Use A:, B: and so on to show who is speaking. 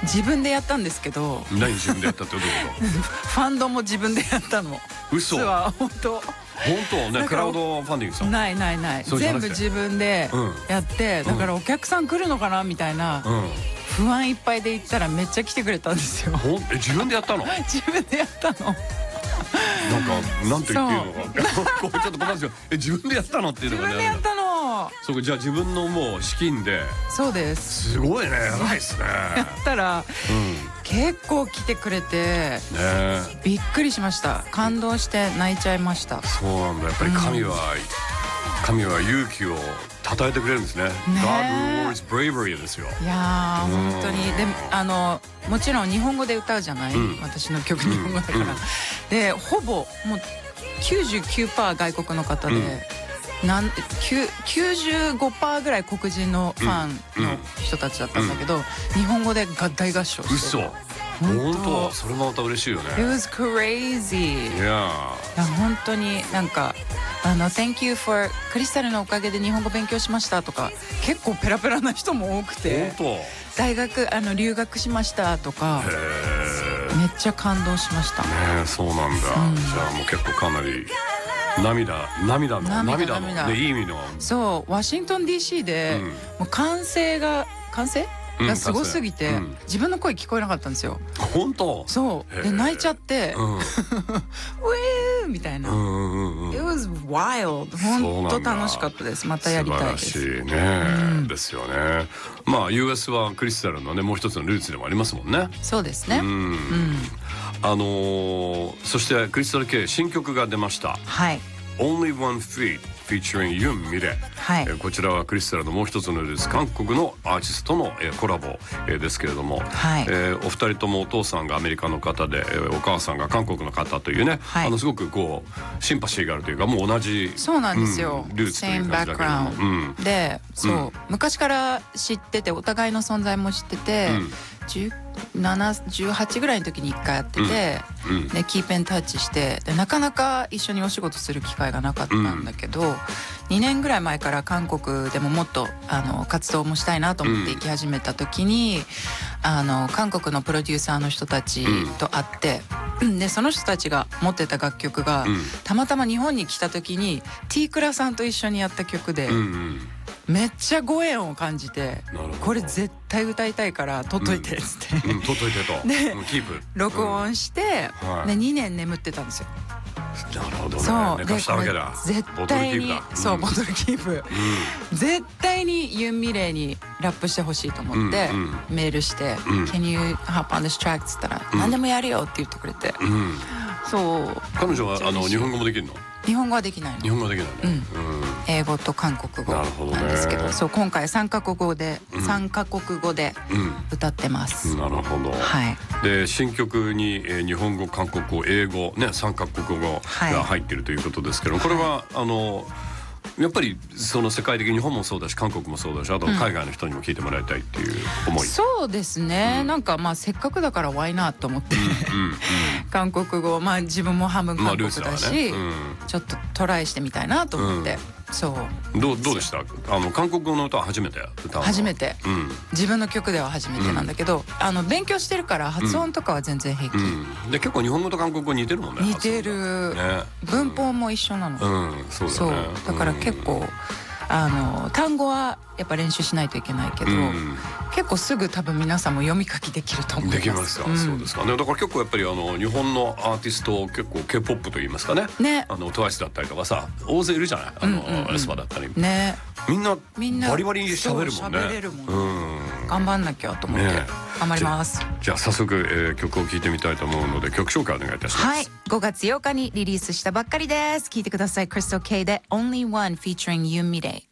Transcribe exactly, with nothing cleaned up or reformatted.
A: 自分でやったんですけど。
B: 何自分でやったってどういうこと？
A: ファンドも自分でやったの。
B: 嘘。
A: 実は本当。
B: 本当ね、クラウドファンディングさん。
A: ないないない。全部自分でやって、だからお客さん来るのかなみたいな不安いっぱいで行ったらめっちゃ来てくれたんですよ。
B: え、自分でやったの？
A: 自分でやったの。
B: なんかなんて言っていいのか。これちょっと困るんですよ。え、自分でやったのっていうのがね。
A: 自分でやったの。
B: そうか、じゃあ自分のもう資金で。
A: そうです。
B: すごいね、偉いですね。
A: やったら結構来てくれて、びっくりしました。感動して泣いちゃいました。
B: そうなんだ。やっぱり神は神は勇気を称えてくれるんですね。God rewards bravery ですよ。
A: いやー本当に。であのもちろん日本語で歌うじゃない、私の曲日本語だから。でほぼもう きゅうじゅうきゅうパーセント 外国の方で。なんきゅうじゅうごパーセント ぐらい黒人のファンの人たちだったんだけど、日本語で大合唱して。
B: 嘘。本当。それもまた嬉しいよね。
A: It was crazy。いや本当になんかあの Thank you for クリスタルのおかげで日本語勉強しましたとか、結構ペラペラな人も多くて、大学あの留学しましたとか、めっちゃ感動しました。
B: ねえ、そうなんだ。じゃあもう結構かなり。涙涙の涙のいい意味の。
A: そう、ワシントン ディーシー でもう歓声が歓声がすごすぎて自分の声聞こえなかったんですよ。
B: 本当？
A: そうで泣いちゃってウェーみたいな。 It was wild。 本当楽しかったです。またやりたいです。
B: 素晴らしいね。ですよね。まあ ユーエス はクリスタルのねもう一つのルーツでもありますもんね。
A: そうですね。
B: あのそしてクリスタル系新曲が出ました。
A: はい。
B: Only One Feet featuring Yoon Mire。はい。こちらはクリスタルのもう一つのルーツ、韓国のアーティストのコラボですけれども、はい。お二人ともお父さんがアメリカの方でお母さんが韓国の方というね、あのすごくこうシンパシーがあるというかもう同じ。
A: そうなんですよ。
B: ルーツという感じだけども。
A: で、そう昔から知っててお互いの存在も知ってて。じゅうなな、じゅうはちぐらいの時にいっかいやってて、でキープインタッチしてでなかなか一緒にお仕事する機会がなかったんだけど、うん、にねんぐらい前から韓国でももっとあの活動もしたいなと思って行き始めた時に、うん、あの韓国のプロデューサーの人たちと会って、うん、でその人たちが持ってた楽曲が、うん、たまたま日本に来た時に T クラさんと一緒にやった曲で。うんうん、めっちゃご縁を感じて、これ絶対歌いたいから取っといてっつって、
B: うんうん、取っといてと
A: で録音して、うん、でにねん眠ってたんですよ。
B: なるほどね。そう寝かしたわけだ。
A: 絶対にそうボトルキープ、うん、絶対にユンミレイにラップしてほしいと思って、うんうん、メールして「うん、Can you hop on this track?」っつったら「うん、何でもやるよ」って言ってくれて、うん、そう
B: 彼女はあの日本語もできるの？
A: 日本語はできないの。
B: 日本語はできないね、うん
A: うん、英語と韓国語なんですけど、そう今回さんカ国語で、うん、さんカ国語で歌ってます、
B: うん、なるほど、はい、で新曲に、えー、日本語韓国語英語ねさんカ国語が入ってるということですけど、はい、これはあのやっぱりその世界的に日本もそうだし韓国もそうだしあと海外の人にも聞いてもらいたいっていう思い、うん、
A: そうですね、うん、なんかまあせっかくだから Why not と思って、うんうんうん、韓国語まあ自分も半分韓国だし、まあねうん、ちょっとトライしてみたいなと思って、うん、そう
B: どう、どうでした？あの韓国語の歌は初めて歌うの？
A: 初めて、うん、自分の曲では初めてなんだけど、うん、あの勉強してるから発音とかは全然平気、うん
B: うん、で結構日本語と韓国語似てるもんね。
A: 似てる、ね、文法も一緒なの、うん、そうだね。そうだから結構、うん、あの単語はやっぱ練習しないといけないけど、うん、結構すぐ多分皆さんも読み書きできると思います。
B: できますか、うん、そうですかね。だから結構やっぱりあの日本のアーティスト結構 K-ポップ といいますかね、ねあのトワイスだったりとかさ大勢いるじゃない、あの、うんうんうん、エスパだったり、ね、みんなみんなバリバリに喋るもんね。
A: 喋れるもんね、うん、頑張んなきゃと思って、ね、頑張ります。
B: じゃ、じゃあ早速、えー、曲を聴いてみたいと思うので曲紹介お願いいたします。
A: はい、ごがつようかにリリースしたばっかりです。聴いてください。クリスタル K で Only One featuring Yoon Mire。